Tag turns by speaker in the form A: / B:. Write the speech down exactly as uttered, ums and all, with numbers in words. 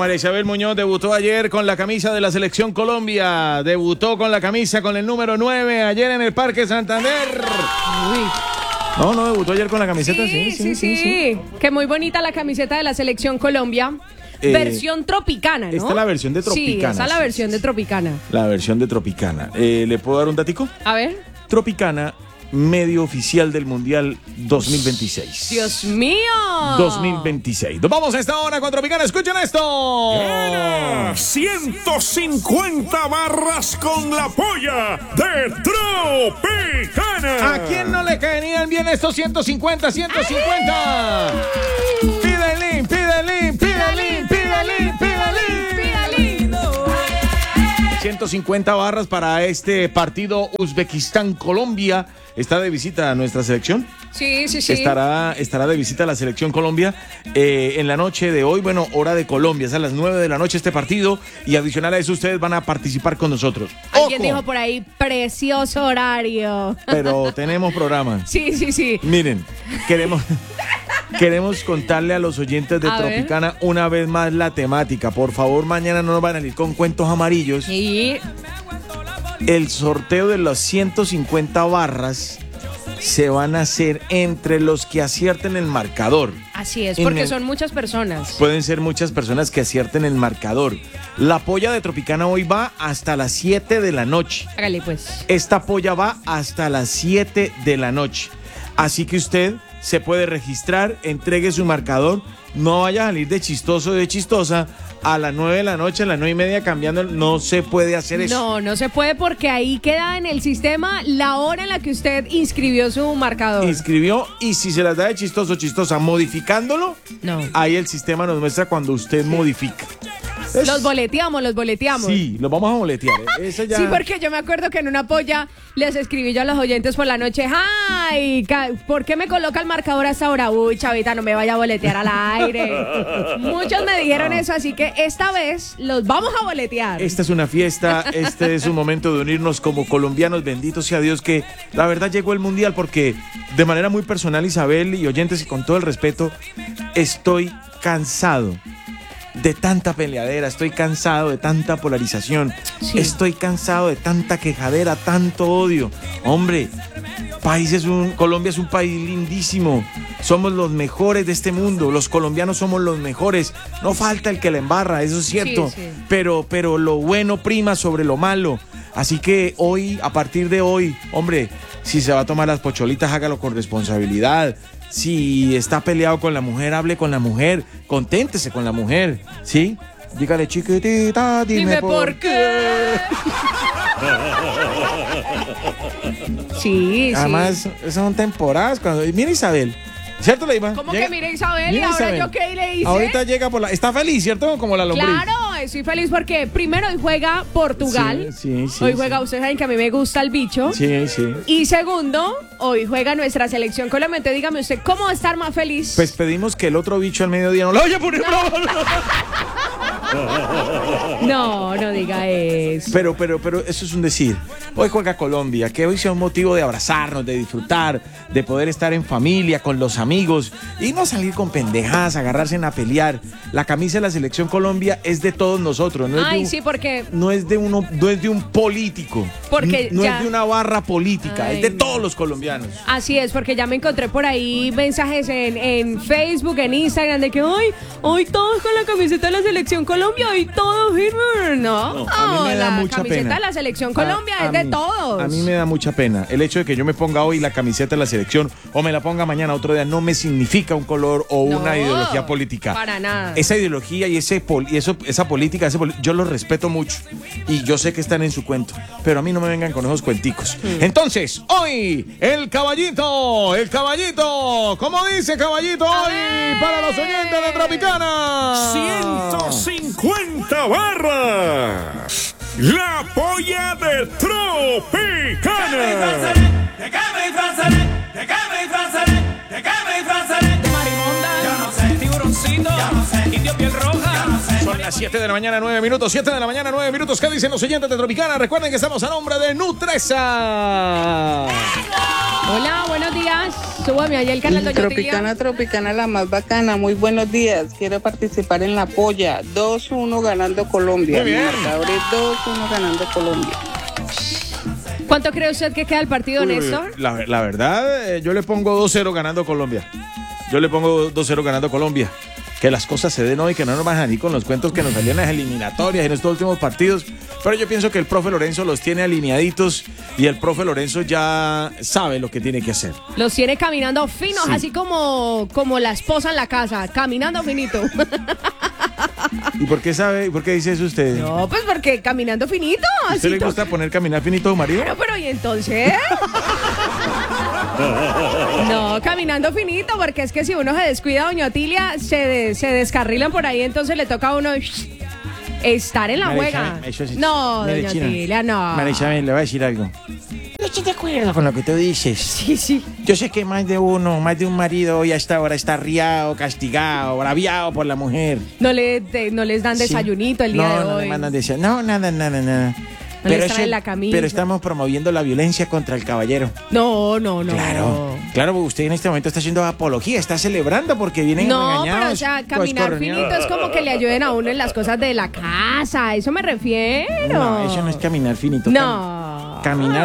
A: María Isabel Muñoz debutó ayer con la camisa de la Selección Colombia. Debutó con la camisa con el número nueve ayer en el Parque Santander.
B: Uy.
A: No, no, debutó ayer con la camiseta,
B: Sí,
A: sí,
B: sí, sí. sí, sí. Qué muy bonita la camiseta de la Selección Colombia.
A: Eh,
B: versión Tropicana, ¿no?
A: Esta es la versión de Tropicana.
B: Sí, esa es la
A: sí,
B: versión
A: sí,
B: de
A: sí.
B: Tropicana.
A: La versión de Tropicana. Eh, ¿Le puedo dar un datico?
B: A ver.
A: Tropicana, medio oficial del Mundial dos mil veintiséis.
B: ¡Dios mío!
A: dos mil veintiséis. Nos vamos a esta hora con Tropicana. ¡Escuchen esto!
C: Gana ciento cincuenta barras con la polla de Tropicana.
A: ¿A quién no le caerían bien estos ciento cincuenta, ciento cincuenta? Pídele, pídele, pídele, pídele, pídele. ciento cincuenta barras para este partido Uzbekistán-Colombia. ¿Está de visita a nuestra selección?
B: Sí, sí, sí.
A: Estará, estará de visita a la selección Colombia eh, en la noche de hoy, bueno, hora de Colombia, es a las nueve de la noche este partido y adicional a eso ustedes van a participar con nosotros.
B: Alguien
A: ¡Ojo!
B: dijo por ahí, precioso horario.
A: Pero tenemos programa.
B: Sí, sí, sí.
A: Miren, queremos, queremos contarle a los oyentes de
B: A
A: Tropicana una vez más la temática. Por favor, mañana no nos van a ir con cuentos amarillos.
B: Sí.
A: El sorteo de las ciento cincuenta barras se van a hacer entre los que acierten el marcador.
B: Así es,
A: En
B: porque
A: el-
B: son muchas personas.
A: Pueden ser muchas personas que acierten el marcador. La polla de Tropicana hoy va hasta las siete de la noche.
B: Hágale pues.
A: Esta polla va hasta las siete de la noche. Así que usted se puede registrar, entregue su marcador, no vaya a salir de chistoso o de chistosa a las nueve de la noche, a las nueve y media cambiando, no se puede hacer eso.
B: No, no se puede porque ahí queda en el sistema la hora en la que usted inscribió su marcador.
A: Inscribió y si se las da de chistoso o chistosa modificándolo,
B: No.
A: ahí el sistema nos muestra cuando usted modifica. Es-
B: Los boleteamos, los boleteamos.
A: Sí, los vamos a boletear. ¿eh? Esa ya...
B: Sí, porque yo me acuerdo que en una polla les escribí yo a los oyentes por la noche, ¡ay! ca- ¿Por qué me coloca el marcador hasta ahora? Uy, chavita, no me vaya a boletear al aire. Muchos me dijeron eso, así que esta vez los vamos a boletear.
A: Esta es una fiesta, este es un momento de unirnos como colombianos, bendito sea Dios que la verdad llegó el Mundial porque de manera muy personal, Isabel y oyentes y con todo el respeto, estoy cansado de tanta peleadera, estoy cansado de tanta polarización,
B: Sí.
A: estoy cansado de tanta quejadera, tanto odio. Hombre, país es un, Colombia es un país lindísimo, somos los mejores de este mundo, los colombianos somos los mejores, no falta el que la embarra, eso es cierto,
B: Sí, sí.
A: pero, pero lo bueno prima sobre lo malo. Así que hoy, a partir de hoy, hombre, si se va a tomar las pocholitas, hágalo con responsabilidad. Si está peleado con la mujer, hable con la mujer, conténtese con la mujer, ¿sí? Dígale, chiquitita, dime,
B: Dime por qué. Sí, sí.
A: Además, esas son temporadas. Cuando... Mira, Isabel, ¿cierto, Leiva?
B: ¿Cómo
A: Llega-
B: que mire Isabel? ¿Y
A: Mira,
B: ahora
A: Isabel.
B: yo qué le hice?
A: Ahorita llega por la... Está feliz, ¿cierto? Como la lombriz.
B: Claro, estoy feliz porque primero hoy juega Portugal.
A: Sí, sí, sí,
B: hoy
A: sí.
B: juega, ustedes saben que a mí me gusta el bicho.
A: Sí, sí.
B: Y segundo, hoy juega nuestra selección Colombia. Entonces, dígame usted, ¿cómo va a estar más feliz?
A: Pues pedimos que el otro bicho al mediodía no lo vaya a poner bravo.
B: No, no diga eso.
A: Pero, pero, pero eso es un decir. Hoy juega Colombia, que hoy sea un motivo de abrazarnos, de disfrutar, de poder estar en familia, con los amigos y no salir con pendejadas, agarrarse a pelear. La camisa de la Selección Colombia es de todos nosotros, no es de
B: Ay,
A: un,
B: sí, porque...
A: no es de uno, no es de un político,
B: Porque
A: no
B: ya-
A: es de una barra política,
B: Ay,
A: es de
B: no.
A: todos los colombianos.
B: Así es, porque ya me encontré por ahí mensajes en, en Facebook, en Instagram, de que hoy, hoy todos con la camiseta de la Selección Colombia, hoy todos firmes. No,
A: No, a mí me da
B: la
A: mucha
B: camiseta
A: pena.
B: de la Selección Colombia
A: A- a
B: es de
A: mí-
B: todos.
A: A mí me da mucha pena. El hecho de que yo me ponga hoy la camiseta de la selección o me la ponga mañana otro día no me significa un color o
B: No,
A: una ideología política.
B: para nada.
A: Esa ideología y ese pol- y eso, esa política, ese poli- yo los respeto mucho y yo sé que están en su cuento, pero a mí no me vengan con esos cuenticos. Entonces, hoy el caballito, el caballito, ¿cómo dice caballito hoy para los oyentes de Tropicana?
C: ciento cincuenta barras. La polla de Tropicana.
D: ¿De qué me disfrazaré? ¿De qué me disfrazaré? ¿De qué me disfrazaré? De marimonda, yo no sé. Tiburoncito, yo no sé. Indio piel roja, yo no sé.
A: Son las siete de la mañana, nueve minutos. siete de la mañana, nueve minutos. ¿Qué dicen los oyentes de Tropicana? Recuerden que estamos a nombre de Nutresa.
B: Hola, buenos días. Súbame allá el canal, doña
E: Tropicana, Tropicana, la más bacana. Muy buenos días. Quiero participar en la polla. dos uno ganando Colombia.
A: Muy bien.
E: Mi marcador es dos uno ganando Colombia.
B: ¿Cuánto cree usted que queda el partido,
A: Uy,
B: Néstor?
A: La, la verdad, eh, yo le pongo dos cero ganando Colombia. Yo le pongo dos cero ganando Colombia. Que las cosas se den hoy, que no nos van a ni con los cuentos que nos salían en las eliminatorias en estos últimos partidos. Pero yo pienso que el profe Lorenzo los tiene alineaditos y el profe Lorenzo ya sabe lo que tiene que hacer.
B: Los tiene caminando finos,
A: Sí.
B: así como, como la esposa en la casa, caminando finito.
A: ¿Y por qué sabe? ¿Y por qué dice eso usted?
B: No, pues porque caminando finito.
A: ¿A usted
B: así
A: le
B: to-
A: gusta poner caminar finito a su marido?
B: Bueno, pero ¿y entonces? No, caminando finito, porque es que si uno se descuida, doña Otilia, se, de- se descarrilan por ahí, entonces le toca a uno estar en la
A: María
B: juega.
A: Isabel, eso sí.
B: No,
A: Mire,
B: doña
A: China.
B: Otilia, no.
A: María Isabel, le voy a decir algo. Yo estoy de acuerdo con lo que tú dices.
B: Sí, sí.
A: Yo sé que más de uno, más de un marido hoy a esta hora está riado, castigado, braviado por la mujer.
B: No, le, de- no les dan
A: Sí.
B: desayunito el día
A: no,
B: de
A: no
B: hoy.
A: le mandan desayuno. No, nada, nada, nada.
B: No les traen la camisa.
A: pero estamos promoviendo la violencia contra el caballero.
B: No, no, no.
A: Claro, claro, porque usted en este momento está haciendo apología, está celebrando porque vienen
B: No,
A: regañados.
B: pero o sea, caminar
A: coscorroneados.
B: finito es como que le ayuden a uno en las cosas de la casa. A eso me refiero.
A: No, eso no es caminar finito.
B: No.
A: Cam- Caminar